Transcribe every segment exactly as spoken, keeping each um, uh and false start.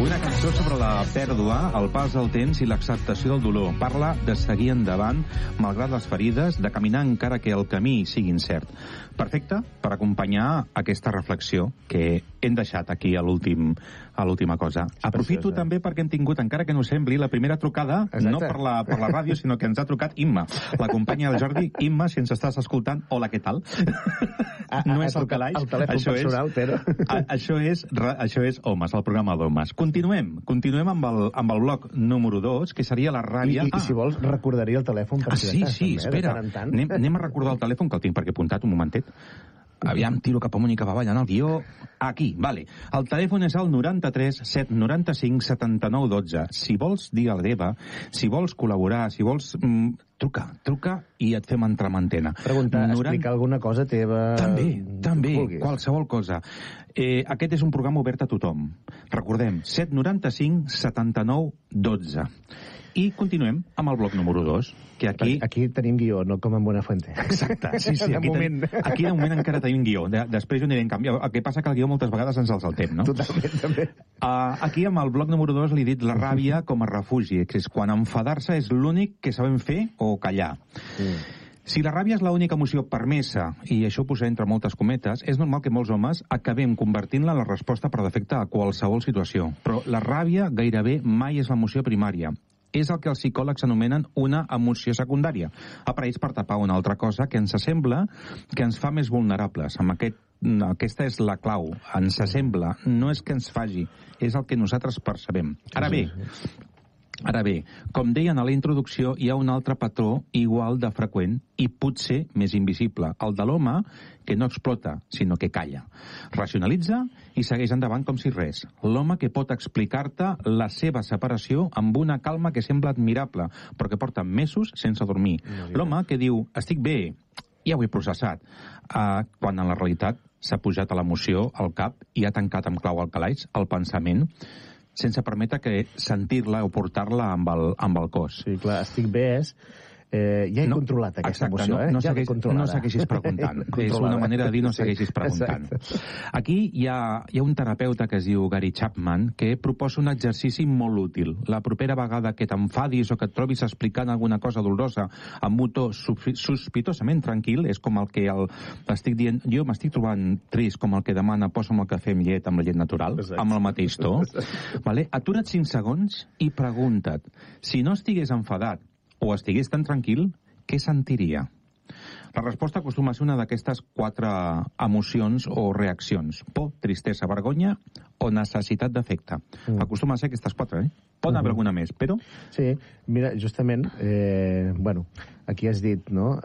Una cançó sobre la pèrdua, el pas del temps i l'acceptació del dolor. Parla de seguir endavant, malgrat les ferides, de caminar encara que el camí sigui incert. Perfecte per acompanyar aquesta reflexió que hem deixat aquí a l'últim a l'última cosa. Aprofito preciosa. també perquè hem tingut, encara que no sembli, la primera trucada, Exacte. no per la, per la ràdio, sinó que ens ha trucat Imma, la companya del Jordi. Imma, si ens estàs escoltant, hola, què tal? Ah, no ah, és el calaix. el telèfon això personal, és, però... a, això és, ra- això és Homes, el programa d'Homes. Continuem, continuem amb el, amb el bloc número dos, que seria la I, ràbia... i, i si vols, recordaria el telèfon per Ah, si sí, de cas, sí, també, espera. de tant en tant. Anem, anem a recordar el telèfon, que el tinc perquè apuntat, un momentet. Aviam, tiro cap amunt i cap avall en el guió. Aquí, vale. El telèfon és el noranta-tres set noranta-cinc setanta-nou dotze. Si vols dir a la teva, si vols col·laborar, si vols... Mm, truca, truca i et fem entrar en antena. Preguntar, noranta explicar alguna cosa teva... També, també, vulguis. qualsevol cosa. Eh, aquest és un programa obert a tothom. Recordem, set noranta-cinc setanta-nou dotze. I continuem amb el bloc número dos, que aquí... Aquí tenim guió, no com en Buenafuente. Exacte, sí, sí. De Aquí, moment. ten... aquí de moment encara tenim guió. De, després ho anirem canviant. El que passa que el guió moltes vegades ens el saltem, no? Totalment, també. Uh, aquí amb el bloc número dos li he dit la ràbia com a refugi, que és quan enfadar-se és l'únic que sabem fer o callar. Mm. Si la ràbia és l'única emoció permesa, i això ho posa entre moltes cometes, és normal que molts homes acabem convertint-la en la resposta per defecte a qualsevol situació. Però la ràbia gairebé mai és l'emoció primària. És el que els psicòlegs anomenen una emoció secundària, apareix per tapar una altra cosa que ens sembla que ens fa més vulnerables. Amb aquest, aquesta és la clau. Ens sembla, no és que ens faci, és el que nosaltres percebem. Ara bé, Ara bé, com deien a la introducció, hi ha un altre patró igual de freqüent i potser més invisible, el de l'home que no explota, sinó que calla. Racionalitza i segueix endavant com si res. L'home que pot explicar-te la seva separació amb una calma que sembla admirable, però que porta mesos sense dormir. L'home que diu, estic bé, ja ho he processat, uh, quan en la realitat s'ha pujat a l'emoció al cap i ha tancat amb clau al calaix el pensament, sense permetre que sentir-la o portar-la amb el, amb el cos. Sí, clar, estic bé és... Eh, ja he no, controlat aquesta exacte, emoció, no, eh? no, ja segueix, no segueixis preguntant. És una manera de dir no segueixis preguntant. Exacte. Aquí hi ha, hi ha un terapeuta que es diu Gary Chapman que proposa un exercici molt útil. La propera vegada que t'enfadis o que et trobis explicant alguna cosa dolorosa amb un to sospitosament tranquil, és com el que el, estic dient, jo m'estic trobant trist, com el que demana posa'm el cafè amb llet, amb la llet natural, exacte, amb el mateix to. Vale? Atura't cinc segons i pregunta't, si no estigués enfadat o estigués tan tranquil, què sentiria? La resposta acostuma a ser una d'aquestes quatre emocions o reaccions. Por, tristesa, vergonya o necessitat d'afecte. Mm. Acostuma a ser aquestes quatre, eh? Pot haver mm-hmm. alguna més, però... Sí, mira, justament, eh, bueno, aquí has dit, no?,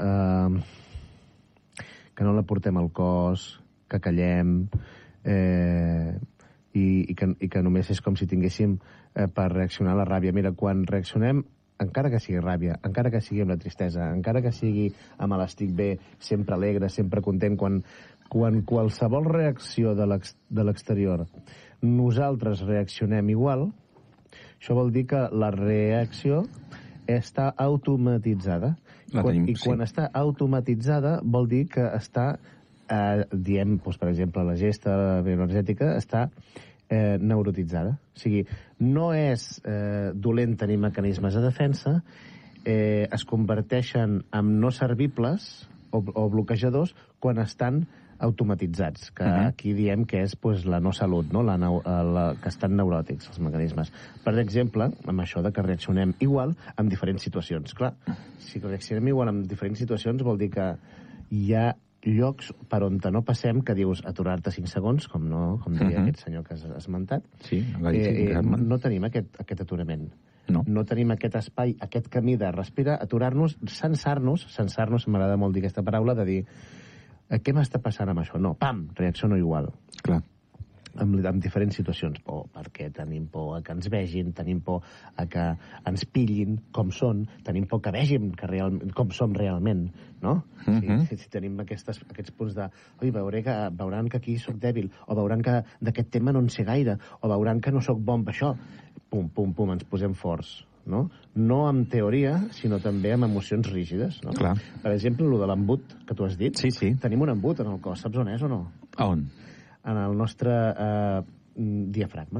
eh, que no la portem al cos, que callem, eh, i, i, que, i que només és com si tinguéssim eh, per reaccionar a la ràbia. Mira, quan reaccionem, encara que sigui ràbia, encara que sigui amb la tristesa, encara que sigui amb l'estic bé, sempre alegre, sempre content, quan, quan qualsevol reacció de l'exterior nosaltres reaccionem igual, això vol dir que la reacció està automatitzada. La Quan, tenim, I quan sí. està automatitzada vol dir que està, eh, diem, doncs, per exemple, la gesta bioenergètica està Eh, neurotitzada. O sigui, no és eh, dolent tenir mecanismes de defensa, eh, es converteixen en no servibles o, o bloquejadors quan estan automatitzats, que uh-huh. aquí diem que és pues, la no salut, no? La, la, que estan neuròtics, els mecanismes. Per exemple, amb això de que reaccionem igual en diferents situacions. Clar, si reaccionem igual en diferents situacions vol dir que hi ha llocs per on no passem, que dius aturar-te cinc segons, com no, com deia uh-huh. aquest senyor que has esmentat, sí, eh, eh, no tenim aquest, aquest aturament. No. no tenim aquest espai, aquest camí de respirar, aturar-nos, censar-nos, censar-nos, m'agrada molt dir aquesta paraula, de dir, eh, què m'està passant amb això? No, pam, reacciono igual. Clar. En, en diferents situacions. Por, perquè tenim por a que ens vegin, tenim por a que ens pillin com són, tenim por que vegin que real, com som realment, no? Uh-huh. Si, si tenim aquestes, aquests punts de oi, veuré que, veuran que aquí sóc dèbil, o veuran que d'aquest tema no en sé gaire, o veuran que no sóc bon per això. Pum, pum, pum, ens posem forts. No? No amb teoria, sinó també amb emocions rígides. No? Clar. Per exemple, el de l'embut que tu has dit. Sí, sí. Tenim un embut en el cos, saps on és o no? A on? En el nostre eh, diafragma.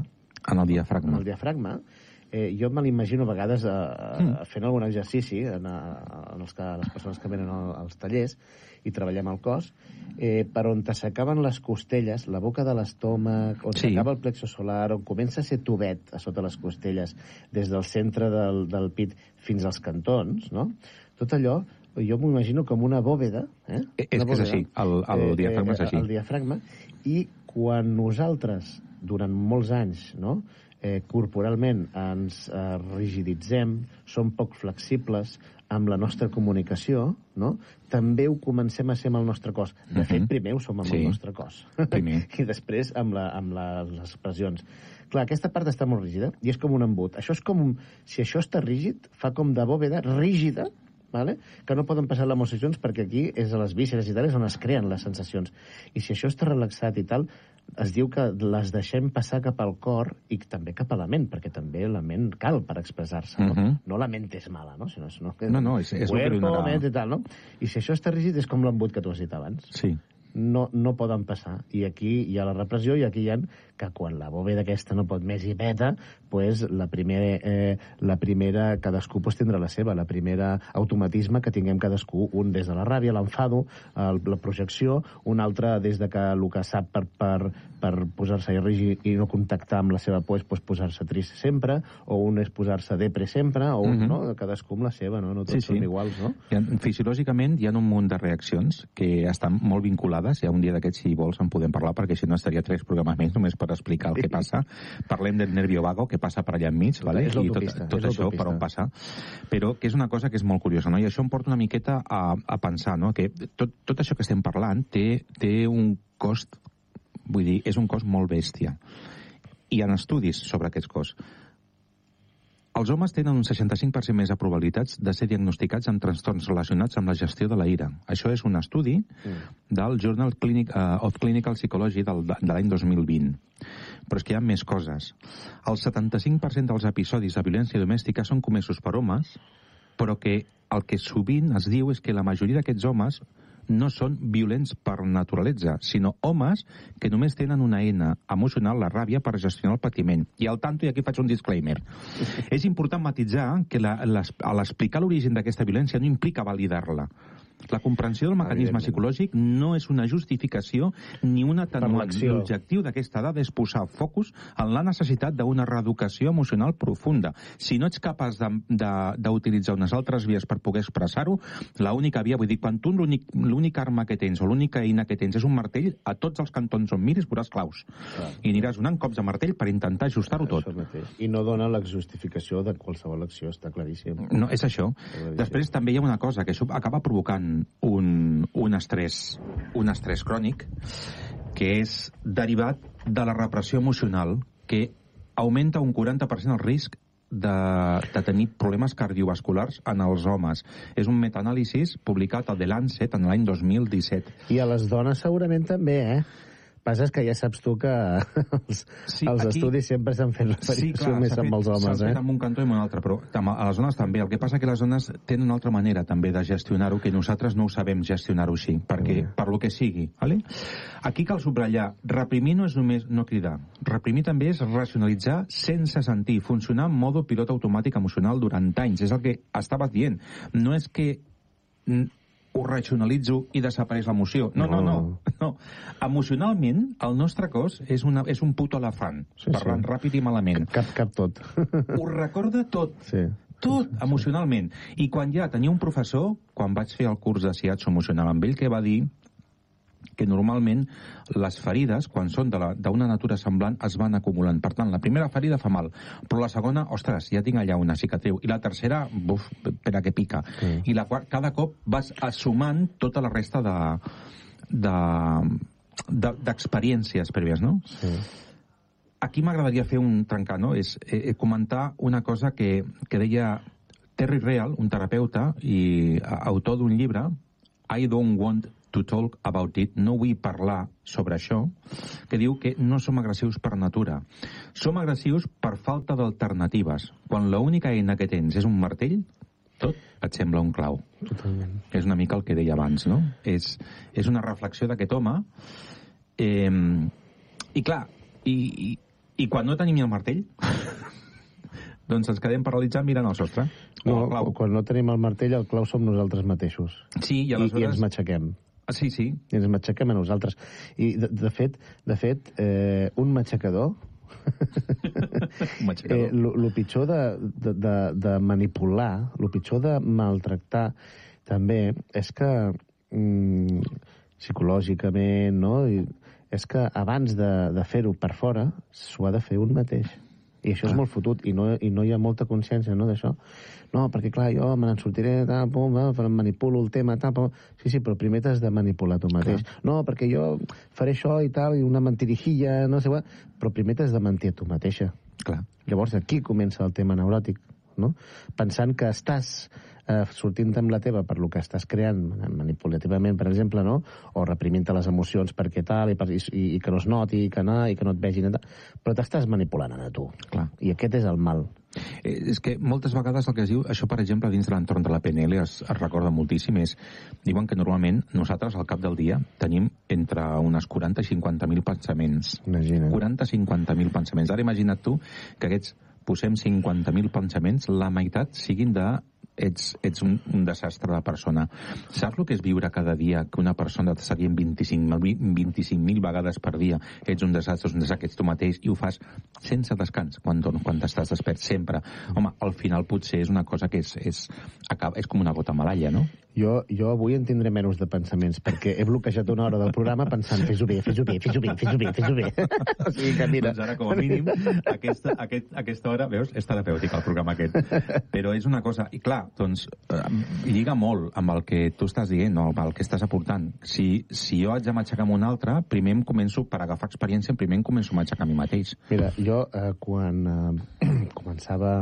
En el diafragma. En el diafragma. Eh, jo me l'imagino a vegades eh, Mm. fent algun exercici en, en els que, les persones que venen al, als tallers i treballem el cos, eh, per on s'acaben les costelles, la boca de l'estómac, on Sí. s'acaba el plexo solar, on comença a ser tubet a sota les costelles, des del centre del, del pit fins als cantons, no? Tot allò, jo m'ho imagino com una bòveda. Eh? És que és Una bòveda. així, el, el diafragma és així. El diafragma, i quan nosaltres, durant molts anys, no?, eh, corporalment ens eh, rigiditzem, som poc flexibles amb la nostra comunicació, no?, també ho comencem a ser amb el nostre cos. De fet, primer ho som amb Sí. el nostre cos. Primer. I després amb, la, amb la, les expressions. Clar, aquesta part està molt rígida i és com un embut. Això és com un... Si això està rígid, fa com de bòveda rígida, vale? Que no poden passar les emocions perquè aquí és a les vísceres i tal, és on es creen les sensacions. I si això està relaxat i tal, es diu que les deixem passar cap al cor i també cap a la ment, perquè també la ment cal per expressar-se, no? Mhm. No la ment és mala, no? Sinó, sinó que No, no, és- és el que li cuerpo, donarà- ment i tal, no? I si això està rígid és com l'embut que tu has dit abans. Sí. No, no poden passar. I aquí hi ha la repressió i aquí hi ha que quan la bòveda aquesta no pot més i peta, pues la, primer, eh, la primera, cadascú pues, tindrà la seva, la primera automatisme que tinguem cadascú, un des de la ràbia, l'enfado, el, la projecció, un altre des de que el que sap per, per, per posar-se rígid i no contactar amb la seva por és pues, posar-se trist sempre, o un és posar-se depre sempre, o un, Mhm. no? Cadascú amb la seva, no? No tots Sí, sí. són iguals, no? Hi ha, fisiològicament hi ha un munt de reaccions que estan molt vinculades. Hi ha un dia d'aquests, si vols, en podem parlar, perquè si no estaria tres programes més només per explicar el que passa. Parlem del nervio vago, que passa per allà enmig, vale? És I tot, l'autopista, tot és això l'autopista. per on passa. Però que és una cosa que és molt curiosa, no? I això em porta una miqueta a, a pensar, no?, que tot, tot això que estem parlant té, té un cost, vull dir, és un cost molt bèstia. Hi ha estudis sobre aquest cos. Els homes tenen un seixanta-cinc per cent més de probabilitats de ser diagnosticats amb trastorns relacionats amb la gestió de la ira. Això és un estudi del Journal Clinic, uh, of Clinical Psychology del, de l'any dos mil vint. Però és que hi ha més coses. El setanta-cinc per cent dels episodis de violència domèstica són comesos per homes, però que el que sovint es diu és que la majoria d'aquests homes no són violents per naturalesa, sinó homes que només tenen una eina emocional, la ràbia, per gestionar el patiment. I al tanto, i aquí faig un disclaimer, és important matisar que la, les, a l'explicar l'origen d'aquesta violència no implica validar-la. La comprensió del mecanisme psicològic no és una justificació ni un atenuant. L'objectiu d'aquesta dada és posar focus en la necessitat d'una reeducació emocional profunda. Si no ets capaç d'utilitzar unes altres vies per poder expressar-ho, l'única via, vull dir, quan tu l'única arma que tens o l'única eina que tens és un martell, a tots els cantons on miris veuràs claus. Clar. I aniràs donant cops de martell per intentar ajustar-ho tot. I no dona la justificació de qualsevol acció, està claríssim. No, és això. Després també hi ha una cosa, que això acaba provocant un, un estrès un estrès crònic que és derivat de la repressió emocional, que augmenta un quaranta per cent el risc de, de tenir problemes cardiovasculars en els homes. És un metaanàlisi publicat a The Lancet en l'any dos mil disset. I a les dones segurament també, eh? Passa és que ja saps tu que els, sí, els aquí, estudis sempre s'han fet referència sí, més amb els homes, eh? S'han fet amb un cantó i amb un altre, però a les dones també. El que passa que les dones tenen una altra manera també de gestionar-ho, que nosaltres no ho sabem gestionar-ho així, perquè, mm. per lo que sigui. Vale? Aquí cal subratllar, reprimir no és només no cridar. Reprimir també és racionalitzar sense sentir, funcionar en modo pilot automàtic emocional durant anys. És el que estaves dient. No és que ho racionalitzo i desapareix l'emoció. No, no, no, no. Emocionalment, el nostre cos és, una, és un puto elefant, sí, parlant sí. ràpid i malament. Cap, cap tot. Ho recorda tot. Sí. Tot, emocionalment. I quan ja tenia un professor, quan vaig fer el curs de Shiatsu emocional amb ell, que va dir que normalment les ferides, quan són d'una natura semblant, es van acumulant. Per tant, la primera ferida fa mal, però la segona, ostres, ja tinc allà una cicatriu. I la tercera, buf, per a que pica. Mm. I la quarta, cada cop vas assumant tota la resta de d'experiències prèvies, no? Sí. Aquí m'agradaria fer un trencar, no? És eh, comentar una cosa que, que deia Terry Real, un terapeuta i autor d'un llibre, I don't want to talk about it, no vull parlar sobre això, que diu que no som agressius per natura. Som agressius per falta d'alternatives. Quan l'única eina que tens és un martell, tot et sembla un clau. Totalment. És una mica el que deia abans, no? És, és una reflexió d'aquest home. Eh, I clar, i, i, I quan no tenim ni el martell, doncs ens quedem paralitzant mirant el sostre. No, quan no tenim el martell, el clau som nosaltres mateixos. Sí, i aleshores... I, i ens matxaquem. Ah, sí, sí. I ens matxaquem a nosaltres. I, de, de fet, de fet eh, un matxacador... un matxacador. Eh, lo, lo pitjor de, de, de, de manipular, lo pitjor de maltractar, també, és que mm, psicològicament, no? I, és que abans de, de fer-ho per fora, s'ho ha de fer un mateix. I això ah. és molt fotut, i no, i no hi ha molta consciència, no, d'això. No, perquè, clar, jo me n'en sortiré, tal, pum, manipulo el tema, tal, pum. Sí, sí, però primer t'has de manipular tu mateix. Clar. No, perquè jo faré això i tal, i una mentirijilla, no sé, però primer t'has de mentir a tu mateixa. Clar. Llavors, aquí comença el tema neuròtic, no? Pensant que estàs eh, sortint amb la teva per lo que estàs creant manipulativament, per exemple, no? O reprimint-te les emocions perquè tal, i, per, i, i que no es noti, i que no, i que no et vegin, però t'estàs manipulant a tu. Clar. I aquest és el mal. Eh, és que moltes vegades el que es diu, això per exemple dins de l'entorn de la P N L es, es recorda moltíssim, és, diuen que normalment nosaltres al cap del dia tenim entre unes quaranta i cinquanta mil pensaments. Imagina't. quaranta a cinquanta mil pensaments. Ara imagina't tu que aquests posem cinquanta mil pensaments, la meitat siguin de ets, ets un, un desastre de persona. Saps el que és viure cada dia que una persona t'està dient vint-i-cinc mil vegades per dia ets un desastre, ets un desastre, ets tu mateix, i ho fas sense descans quan, quan t'estàs despert, sempre. Home, al final potser és una cosa que és, és, és com una gota malaia, no? Jo, jo avui en tindré menys de pensaments, perquè he bloquejat una hora del programa pensant fes-ho bé, fes-ho bé, fes-ho bé, fes-ho bé, fes-ho bé. O sigui que mira... Doncs ara, com a mínim, aquesta, aquest, aquesta hora, veus, és terapèutic el programa aquest. Però és una cosa... I clar, doncs, eh, lliga molt amb el que tu estàs dient, no? Amb el que estàs aportant. Si, si jo haig de matxacar amb un altre, primer em començo, per agafar experiència, primer em començo a matxacar a mi mateix. Mira, jo, eh, quan eh, començava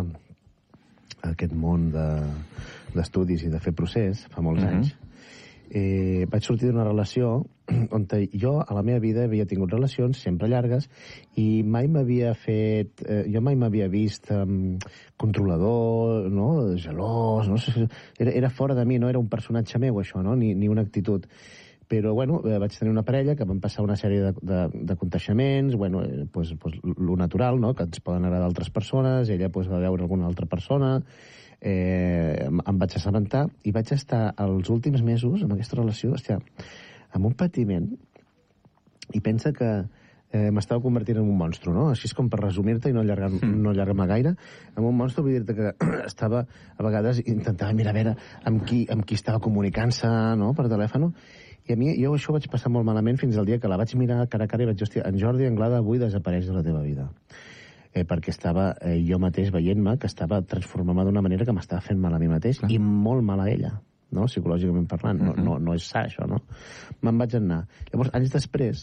aquest món de... d'estudis i de fer procés, fa molts uh-huh. anys, eh, vaig sortir d'una relació on jo, a la meva vida, havia tingut relacions sempre llargues i mai m'havia fet... Eh, jo mai m'havia vist um, controlador, no?, gelós, no sé, era, era fora de mi, no era un personatge meu, això, no?, ni, ni una actitud. Però, bueno, eh, vaig tenir una parella que van passar una sèrie de, de, de conteixements, bueno, eh, pues, pues, lo natural, no?, que ens poden agradar altres persones, ella pues, va veure alguna altra persona... Eh, em vaig assabentar i vaig estar els últims mesos en aquesta relació, hòstia, amb un patiment, i pensa que eh, m'estava convertint en un monstru, no? Així és com per resumir-te i no allargar-me mm. no allargar gaire, en un monstru vull dir-te que estava, a vegades intentava mirar a veure amb qui, amb qui estava comunicant-se, no?, per telèfon, i a mi jo això ho vaig passar molt malament fins al dia que la vaig mirar cara a cara i vaig dir, hòstia, en Jordi Anglada avui desapareix de la teva vida. Eh, perquè estava eh, jo mateix veient-me que estava transformant-me d'una manera que m'estava fent mal a mi mateix, clar, i molt mal a ella, no? Psicològicament parlant. No, no, no és sa, això, no? Me'n vaig anar. Llavors, anys després,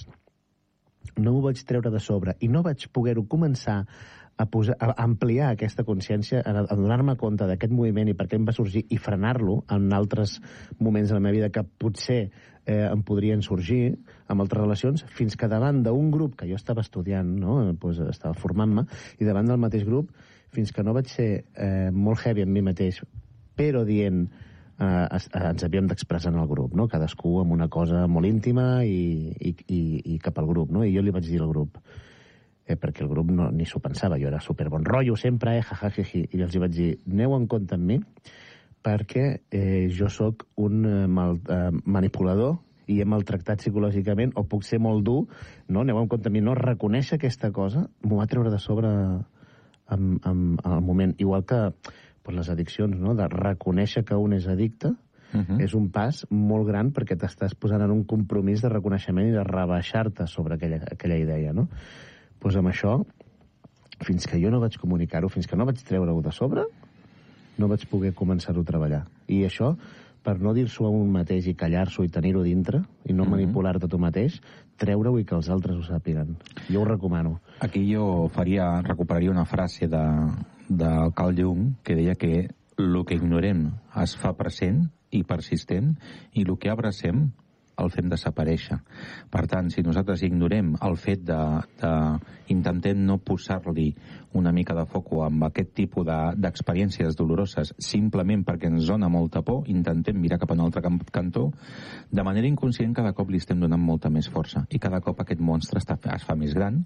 no m'ho vaig treure de sobre i no vaig poder-ho començar a, posar, a ampliar aquesta consciència, a, a donar-me compte d'aquest moviment i per què em va sorgir i frenar-lo en altres moments de la meva vida que potser eh, em podrien sorgir amb altres relacions, fins que davant d'un grup que jo estava estudiant, no?, pues, estava formant-me, i davant del mateix grup, fins que no vaig ser eh, molt heavy amb mi mateix, però dient eh, ens havíem d'expressar en el grup, no?, cadascú amb una cosa molt íntima i, i, i, i cap al grup, no?, i jo li vaig dir al grup, eh, perquè el grup no, ni s'ho pensava, jo era super bon rotllo sempre, eh, jajajiji, i els hi vaig dir, aneu en compte amb mi, perquè eh, jo sóc un eh, mal, eh, manipulador i he maltractat psicològicament, o puc ser molt dur, no? Aneu en compte a mi, no? Reconèixer aquesta cosa m'ho va treure de sobre en, en, en el moment. Igual que pues, les addiccions, no? De reconèixer que un és addicte, uh-huh. és un pas molt gran perquè t'estàs posant en un compromís de reconeixement i de rebaixar-te sobre aquella, aquella idea, no? Pues amb això, fins que jo no vaig comunicar-ho, fins que no vaig treure-ho de sobre, no vaig poder començar-ho a treballar. I això, per no dir-s'ho a un mateix i callar-s'ho i tenir-ho dintre, i no mm-hmm. manipular-te tu mateix, treure-ho i que els altres ho sàpiguen. Jo ho recomano. Aquí jo faria, recuperaria una frase de, del Carl Jung que deia que el que ignorem es fa present i persistent, i el que abracem el fem desaparèixer. Per tant, si nosaltres ignorem el fet de, de intentem no posar-li una mica de foc amb aquest tipus d'experiències doloroses simplement perquè ens dona molta por, intentem mirar cap a un altre cantó, de manera inconscient cada cop li estem donant molta més força i cada cop aquest monstre està, es fa més gran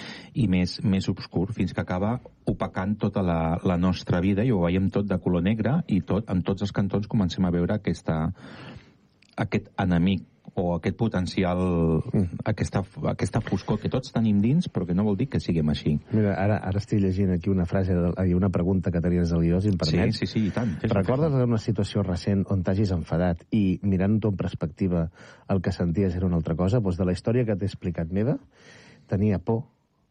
i més, més obscur, fins que acaba opacant tota la, la nostra vida i ho veiem tot de color negre i tot, en tots els cantons comencem a veure aquesta, aquest enemic o aquest potencial, mm. aquesta, aquesta foscor que tots tenim dins, però que no vol dir que siguem així. Mira, ara, ara estic llegint aquí una frase, i una pregunta que tenies al guió, si em permets. Sí, sí, sí, i tant. Recordes una situació recent on t'hagis enfadat i, mirant-ho en perspectiva, el que senties era una altra cosa? Doncs de la història que t'he explicat meva, tenia por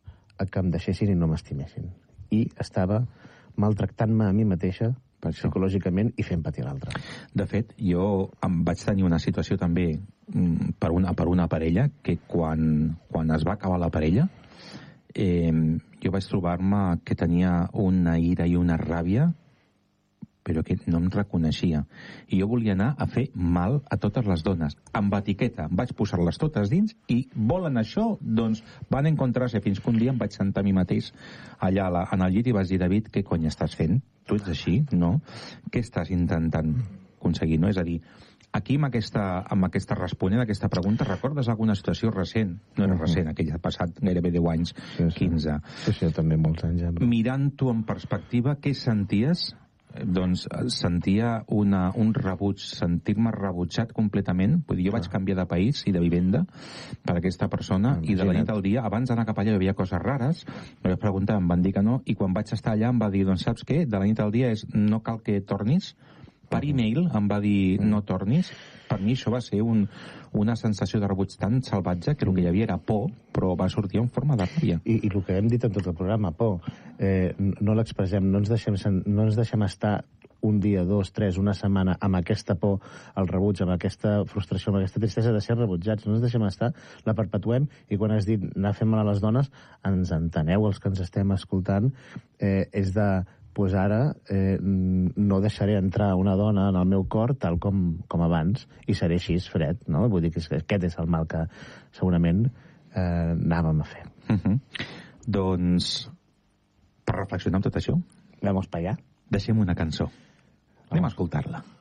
a que em deixessin i no m'estimessin. I estava maltractant-me a mi mateixa psicològicament i fent patir l'altre. De fet, jo em vaig tenir una situació també per una, per una parella que quan, quan es va acabar la parella eh, jo vaig trobar-me que tenia una ira i una ràbia però que no em reconeixia. I jo volia anar a fer mal a totes les dones. Amb etiqueta, em vaig posar-les totes dins i volen això, doncs van encontrar-se fins que un dia em vaig sentar a mi mateix allà la, en el llit i vaig dir, David, què cony estàs fent? Tu ets així? No? Què estàs intentant aconseguir? No? És a dir, aquí amb aquesta, amb aquesta responent a aquesta pregunta, recordes alguna situació recent? No era uh-huh. recent, aquell ha passat gairebé deu anys, sí, sí. quinze. Sí, sí, també molts anys. Ja. Mirant-ho en perspectiva, què senties? Doncs sentia una, un rebuig, sentir-me rebutjat completament. Vull dir, jo vaig canviar de país i de vivenda per aquesta persona Imagina't. I de la nit al dia, abans d'anar cap allà hi havia coses rares, me vaig preguntar, em van dir que no, i quan vaig estar allà em va dir, doncs saps què? De la nit al dia és no cal que tornis. Per e-mail em va dir no tornis. Per mi això va ser un, una sensació de rebuig tan salvatge que el que hi havia era por, però va sortir en forma de ràbia. I, i el que hem dit en tot el programa, por, eh, no l'expressem, no ens deixem, no ens deixem estar un dia, dos, tres, una setmana amb aquesta por, el rebuig, amb aquesta frustració, amb aquesta tristesa de ser rebutjats, no ens deixem estar, la perpetuem, i quan has dit anar fent mal a les dones, ens enteneu, els que ens estem escoltant, eh, és de pues ara eh, no deixaré entrar una dona en el meu cor tal com, com abans i seré així fred, no? Vull dir que aquest és el mal que segurament eh, anàvem a fer. Uh-huh. Doncs, per reflexionar amb tot això, vamos pa allá. Deixem una cançó. Anem a escoltar-la.